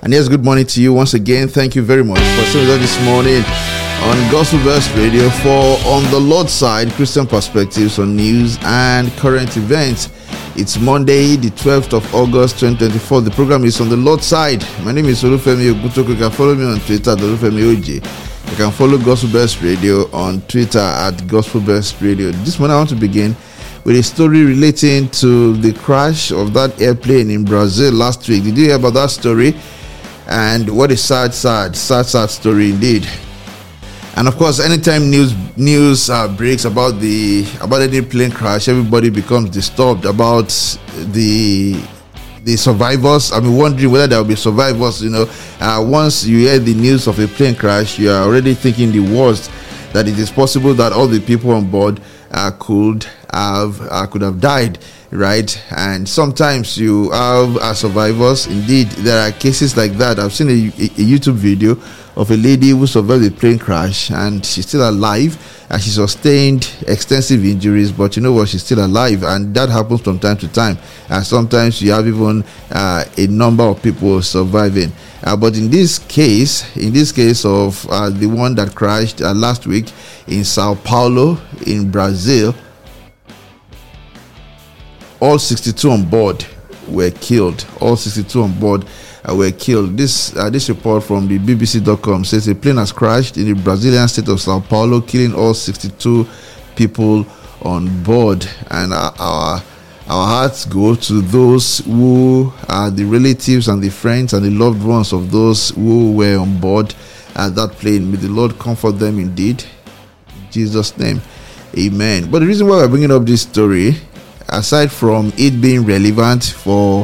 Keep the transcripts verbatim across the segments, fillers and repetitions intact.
And yes, good morning to you once again. Thank you very much for staying with us this morning on Gospel Burst Radio for On the Lord's Side, Christian perspectives on news and current events. It's Monday, the twelfth of August, twenty twenty-four. The program is On the Lord's Side. My name is Olufemi Ogutoku. You can follow me on Twitter at Olufemi O J. You can follow Gospel Burst Radio on Twitter at Gospel Burst Radio. This morning I want to begin with a story relating to the crash of that airplane in Brazil last week. Did you hear about that story? And what a sad, sad, sad, sad story indeed. And of course, anytime news news uh, breaks about the about any plane crash, everybody becomes disturbed about the the survivors. I mean, wondering whether there will be survivors. You know, uh, once you hear the news of a plane crash, you are already thinking the worst. That it is possible that all the people on board uh, could have uh, could have died, right? And sometimes you have uh, survivors. Indeed, there are cases like that. I've seen a, a YouTube video of a lady who survived a plane crash, and she's still alive, and she sustained extensive injuries, but you know what, she's still alive. And that happens from time to time, and sometimes you have even uh, a number of people surviving. Uh, but in this case, in this case of uh, the one that crashed uh, last week in Sao Paulo in Brazil, all sixty-two on board were killed. All sixty-two on board uh, were killed. This uh, this report from the B B C dot com says a plane has crashed in the Brazilian state of Sao Paulo, killing all sixty-two people on board. And uh, our our hearts go to those who are the relatives and the friends and the loved ones of those who were on board at that plane. May the Lord comfort them indeed. In Jesus' name, amen. But the reason why we're bringing up this story, aside from it being relevant for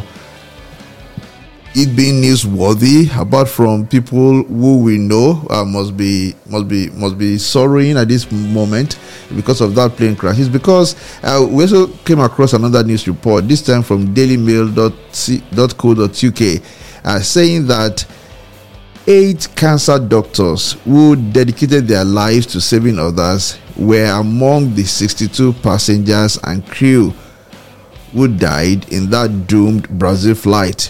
it being newsworthy, apart from people who we know uh, must be must be must be sorrowing at this moment because of that plane crash, is because uh, we also came across another news report, this time from daily mail dot co dot uk, uh, saying that eight cancer doctors who dedicated their lives to saving others were among the sixty-two passengers and crew who died in that doomed Brazil flight.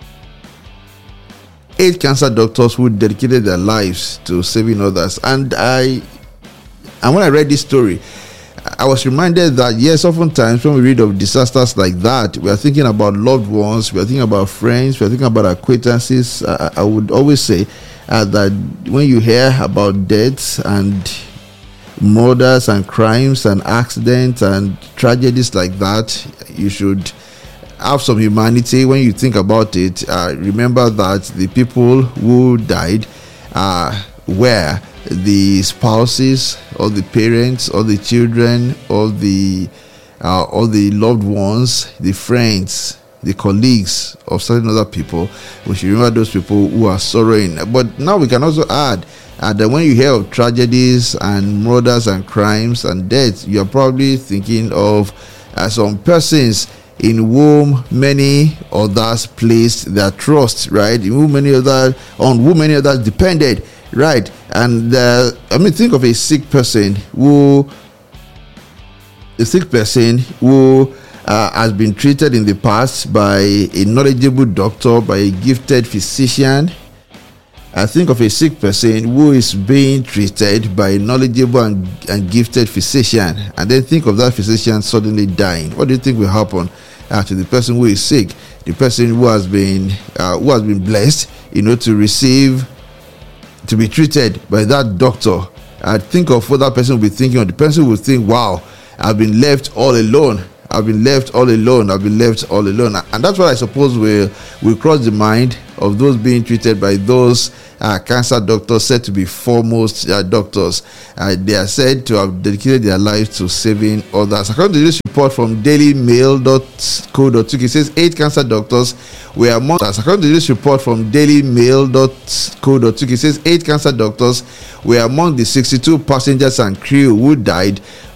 Eight cancer doctors who dedicated their lives to saving others. And I, and when I read this story, I was reminded that yes, oftentimes when we read of disasters like that, we are thinking about loved ones, we are thinking about friends, we are thinking about acquaintances. I, I would always say uh, that when you hear about deaths and murders and crimes and accidents and tragedies like that, you should have some humanity. When you think about it, uh, remember that the people who died uh, were the spouses or the parents or the children or the uh, or the loved ones, the friends, the colleagues of certain other people. We should remember those people who are sorrowing. But now we can also add uh, that when you hear of tragedies and murders and crimes and deaths, you are probably thinking of uh, some persons in whom many others placed their trust, right? In whom many other, on whom many others depended, right? And uh, I mean, think of a sick person who, a sick person who uh, has been treated in the past by a knowledgeable doctor, by a gifted physician. I think of a sick person who is being treated by a knowledgeable and, and gifted physician, and then think of that physician suddenly dying. What do you think will happen uh, to the person who is sick, the person who has been uh, who has been blessed, you know, to receive, to be treated by that doctor? I think of what that person will be thinking, or the person will think, "Wow, I've been left all alone. I've been left all alone. I've been left all alone." And that's what I suppose will will cross the mind of those being treated by those uh, cancer doctors said to be foremost uh, doctors. Uh, they are said to have dedicated their lives to saving others. According to this report from daily mail dot co dot uk, it says eight cancer doctors were among us. According to this report from daily mail dot co dot uk, it says eight cancer doctors were among the sixty-two passengers and crew who died